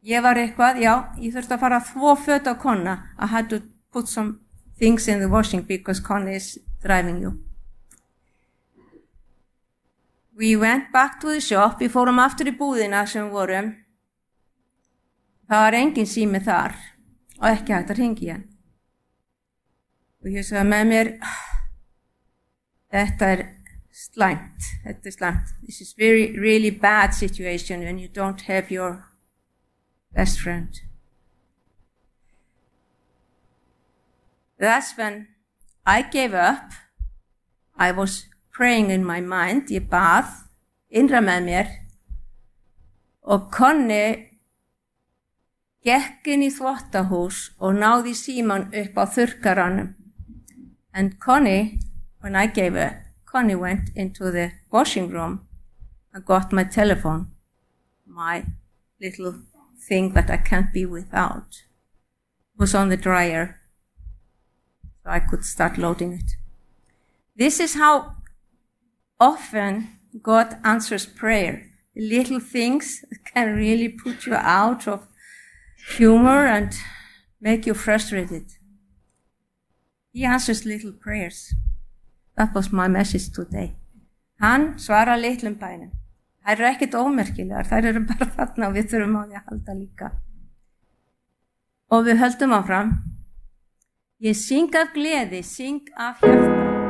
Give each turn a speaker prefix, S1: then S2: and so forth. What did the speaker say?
S1: ég var eitthvað, já, ég þurfti að fara að þvo föt á Konna. I had to put some things in the washing because Connie is driving you. We went back to the shop, við fórum aftur í búðina sem við vorum. Það var engin sími þar og ekki hægt að hringja hann. Og ég sagði með mér, þetta er slæmt. This is really bad situation when you don't have your best friend. That's when I gave up. I was praying in my mind, ég bað, innra með mér, og Connie gekk inn í þvottahús og náði síman upp á þurrkaranum. And Connie, when I gave up, Connie went into the washing room and got my telephone, my little thing that I can't be without. It was on the dryer, so I could start loading it. This is how often God answers prayer. Little things can really put you out of humor and make you frustrated. He answers little prayers. That was my message today. Hann svarar litlum bænum. Þær eru ekkert ómerkilegar, þær eru bara þarna og við þurfum á því að halda líka. Og við höldum áfram. Ég syng af gleði, syng af hjarta.